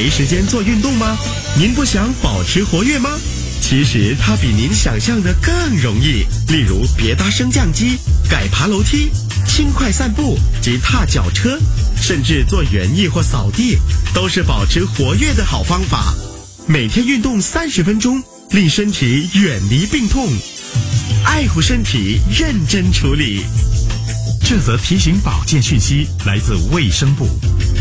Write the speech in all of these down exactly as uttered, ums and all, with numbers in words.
没时间做运动吗？您不想保持活跃吗？其实它比您想象的更容易。例如别搭升降机、改爬楼梯、轻快散步及踏脚车，甚至做园艺或扫地，都是保持活跃的好方法。每天运动三十分钟，令身体远离病痛，爱护身体，认真处理。 这则提醒保健讯息来自卫生部。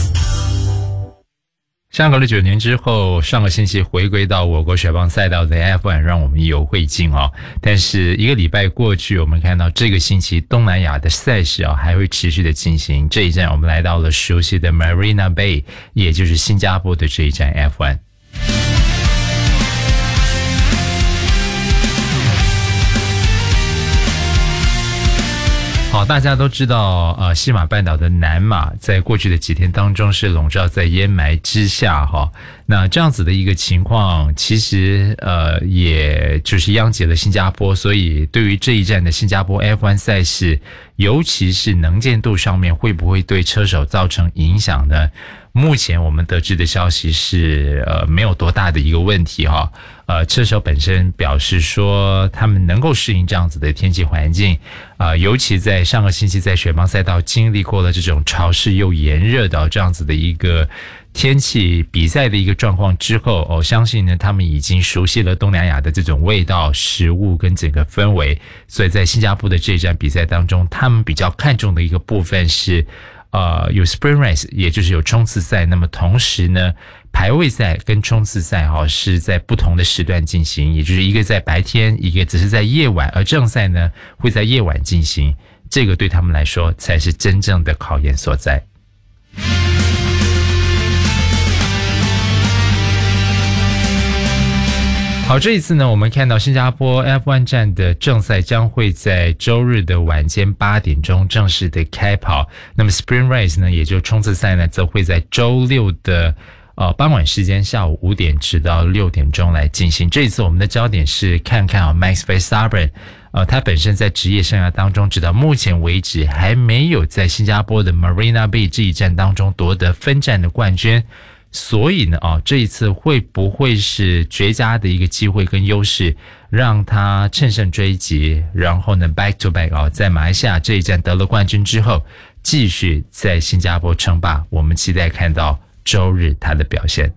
相隔了九年之后，上个星期回归到我国雪棒赛道的 F 一 让我们意犹未尽哦。但是一个礼拜过去，我们看到这个星期东南亚的赛事啊还会持续的进行。这一站我们来到了熟悉的 Marina Bay， 也就是新加坡的这一站 F 一。好，大家都知道，呃，西马半岛的南马在过去的几天当中是笼罩在烟霾之下哈。那这样子的一个情况，其实呃，也就是殃及了新加坡。所以对于这一站的新加坡 F 一 赛事，尤其是能见度上面会不会对车手造成影响呢？目前我们得知的消息是，呃，没有多大的一个问题哈。呃，车手本身表示说，他们能够适应这样子的天气环境，啊、呃，尤其在上个星期在雪棒赛道经历过了这种潮湿又炎热的这样子的一个天气比赛的一个状况之后，我、哦、相信呢，他们已经熟悉了东南亚的这种味道、食物跟整个氛围，所以在新加坡的这一站比赛当中，他们比较看重的一个部分是。呃，有 Sprint Race， 也就是有冲刺赛。那么同时呢，排位赛跟冲刺赛哈、哦、是在不同的时段进行，也就是一个在白天，一个只是在夜晚，而正赛呢会在夜晚进行。这个对他们来说才是真正的考验所在。好，这一次呢，我们看到新加坡 F 一 站的正赛将会在周日的晚间八点钟正式的开跑。那么 Sprint Race 呢，也就冲刺赛呢，则会在周六的呃傍晚时间下午五点直到六点钟来进行。这一次我们的焦点是看看啊 Max Verstappen， 呃，他本身在职业生涯当中，直到目前为止还没有在新加坡的 Marina Bay 这一站当中夺得分站的冠军。所以呢，哦，这一次会不会是绝佳的一个机会跟优势，让他乘胜追击，然后呢 back to back 哦，在马来西亚这一站得了冠军之后，继续在新加坡称霸。我们期待看到周日他的表现。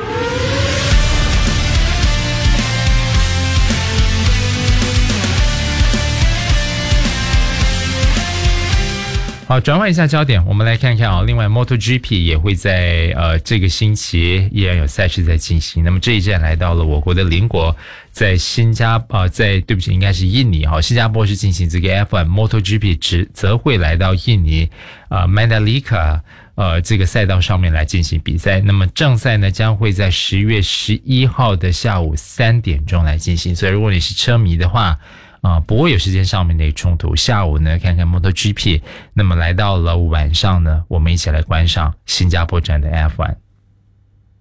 好，转换一下焦点，我们来看看啊，另外 MotoGP 也会在呃这个星期依然有赛事在进行。那么这一站来到了我国的邻国，在新加呃在对不起，应该是印尼哈，新加坡是进行这个 F 一 MotoGP 只则会来到印尼呃 Mandalika 呃这个赛道上面来进行比赛。那么正赛呢将会在十月十一号的下午三点钟来进行。所以如果你是车迷的话。啊、呃，不会有时间上面的冲突。下午呢，看看 MotoGP。那么来到了晚上呢，我们一起来观赏新加坡站的 F 一。